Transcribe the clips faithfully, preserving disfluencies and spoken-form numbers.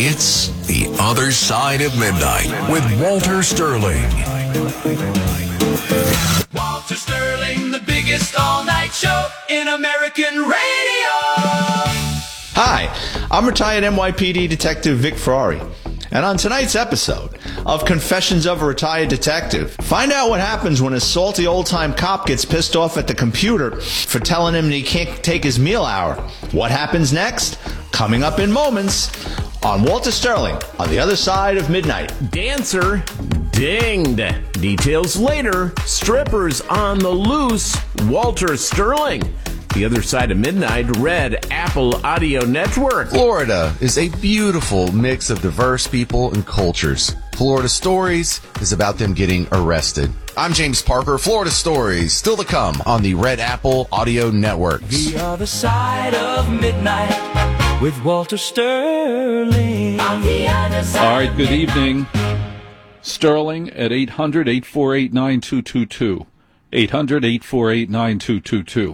It's The Other Side of Midnight with Walter Sterling. Walter Sterling, the biggest all-night show in American radio. Hi, I'm retired N Y P D Detective Vic Ferrari. And on tonight's episode of Confessions of a Retired Detective, find out what happens when a salty old-time cop gets pissed off at the computer for telling him that he can't take his meal hour. What happens next? Coming up in moments on Walter Sterling, on the other side of midnight. Dancer dinged. Details later. Strippers on the loose. Walter Sterling. The Other Side of Midnight, Red Apple Audio Network. Florida is a beautiful mix of diverse people and cultures. Florida Stories is about them getting arrested. I'm James Parker. Florida Stories, still to come on the Red Apple Audio Network. The Other Side of Midnight with Walter Sterling. On the other side. All right, good evening. Sterling at eight hundred, eight four eight, nine two two two. eight hundred, eight four eight, nine two two two.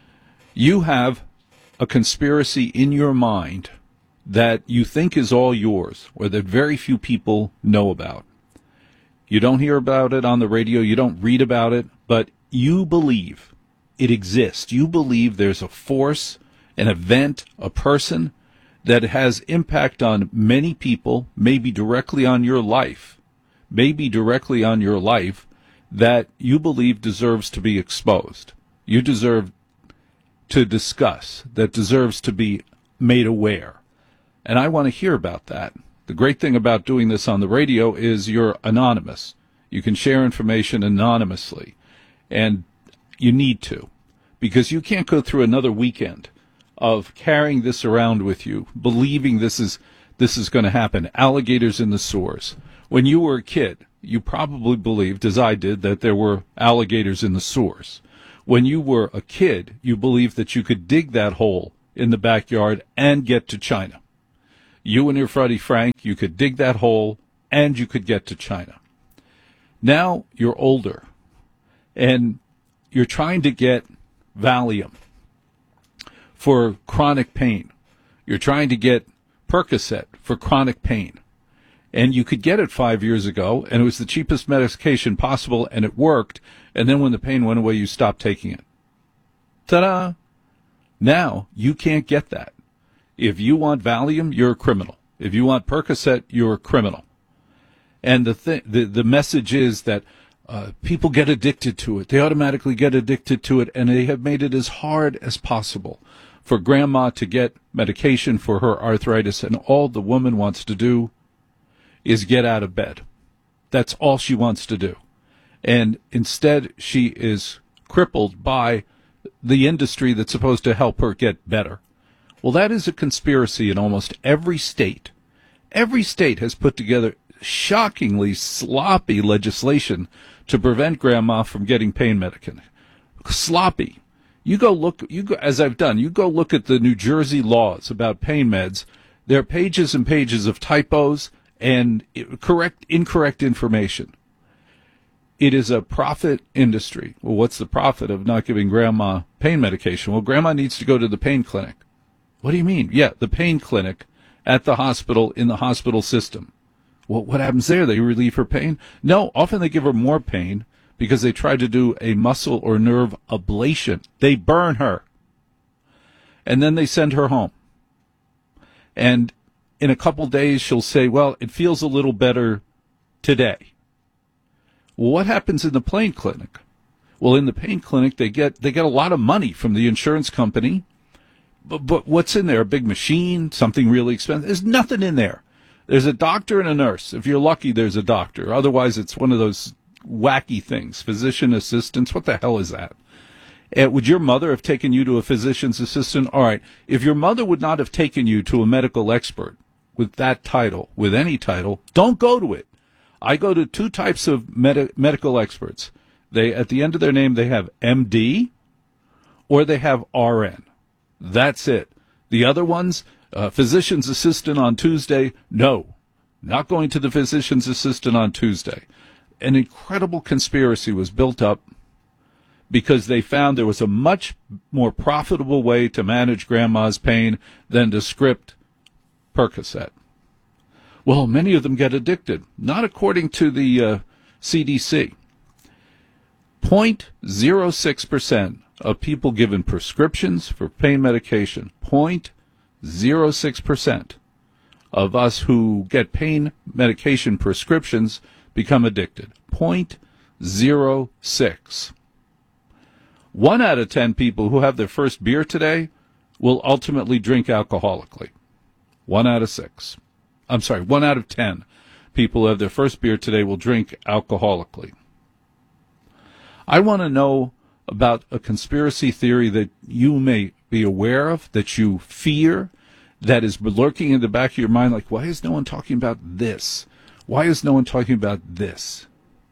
You have a conspiracy in your mind that you think is all yours, or that very few people know about. You don't hear about it on the radio, you don't read about it, but you believe it exists. You believe there's a force, an event, a person that has impact on many people, maybe directly on your life, maybe directly on your life, that you believe deserves to be exposed. You deserve to discuss, that deserves to be made aware. And I want to hear about that. The great thing about doing this on the radio is you're anonymous. You can share information anonymously. And you need to, because you can't go through another weekend of carrying this around with you, believing this is this is going to happen. Alligators in the sewers. When you were a kid, you probably believed, as I did, that there were alligators in the sewers. When you were a kid, you believed that you could dig that hole in the backyard and get to China. You and your buddy Frank, you could dig that hole and you could get to China. Now you're older and you're trying to get Valium for chronic pain. You're trying to get Percocet for chronic pain. And you could get it five years ago, and it was the cheapest medication possible, and it worked. And then when the pain went away, you stopped taking it. Ta-da! Now, you can't get that. If you want Valium, you're a criminal. If you want Percocet, you're a criminal. And the th- the, the message is that uh, people get addicted to it. They automatically get addicted to it, and they have made it as hard as possible for grandma to get medication for her arthritis, and all the woman wants to do is get out of bed. That's all she wants to do. And instead, she is crippled by the industry that's supposed to help her get better. Well, that is a conspiracy in almost every state. Every state has put together shockingly sloppy legislation to prevent grandma from getting pain medication. Sloppy. You go look, you go, as I've done, you go look at the New Jersey laws about pain meds. There are pages and pages of typos and correct, incorrect information. It is a profit industry. Well, what's the profit of not giving grandma pain medication? Well, grandma needs to go to the pain clinic. What do you mean? Yeah, the pain clinic at the hospital, in the hospital system. Well, what happens there? They relieve her pain? No, often they give her more pain because they try to do a muscle or nerve ablation. They burn her. And then they send her home. And in a couple days, she'll say, well, it feels a little better today. Well, what happens in the pain clinic? Well, in the pain clinic, they get they get a lot of money from the insurance company. But, but what's in there? A big machine, something really expensive? There's nothing in there. There's a doctor and a nurse. If you're lucky, there's a doctor. Otherwise, it's one of those wacky things. Physician assistants. What the hell is that? Uh, would your mother have taken you to a physician's assistant? All right. If your mother would not have taken you to a medical expert with that title, with any title, don't go to it. I go to two types of med- medical experts. They, at the end of their name, they have M D or they have R N. That's it. The other ones, uh, physician's assistant on Tuesday, no, not going to the physician's assistant on Tuesday. An incredible conspiracy was built up because they found there was a much more profitable way to manage grandma's pain than to script Percocet. Well, many of them get addicted. Not according to the uh, C D C. zero point zero six percent of people given prescriptions for pain medication, zero point zero six percent of us who get pain medication prescriptions become addicted. zero point zero six. One out of ten people who have their first beer today will ultimately drink alcoholically. One out of six. I'm sorry, one out of ten people who have their first beer today will drink alcoholically. I want to know about a conspiracy theory that you may be aware of, that you fear, that is lurking in the back of your mind, like, why is no one talking about this? Why is no one talking about this?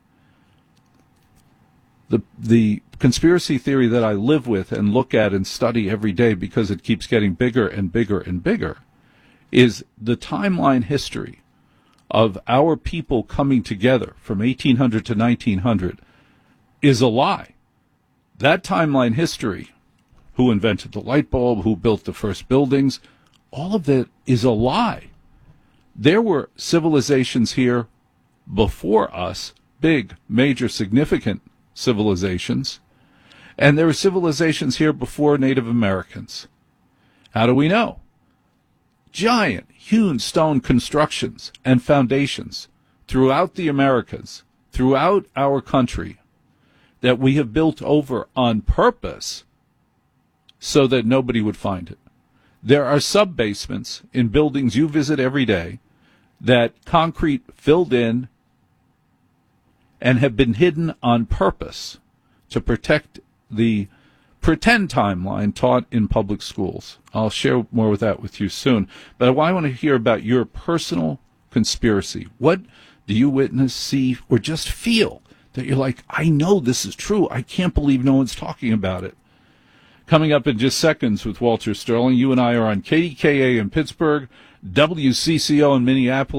The the conspiracy theory that I live with and look at and study every day, because it keeps getting bigger and bigger and bigger, is the timeline history of our people coming together from eighteen hundred to nineteen hundred is a lie. That timeline history, who invented the light bulb, who built the first buildings, all of that is a lie. There were civilizations here before us, big, major, significant civilizations, and there were civilizations here before Native Americans. How do we know? Giant, hewn stone constructions and foundations throughout the Americas, throughout our country, that we have built over on purpose so that nobody would find it. There are sub-basements in buildings you visit every day that concrete filled in and have been hidden on purpose to protect the pretend timeline taught in public schools. I'll share more with that with you soon. But I want to hear about your personal conspiracy. What do you witness, see, or just feel that you're like, I know this is true. I can't believe no one's talking about it. Coming up in just seconds with Walter Sterling. You and I are on K D K A in Pittsburgh, W C C O in Minneapolis.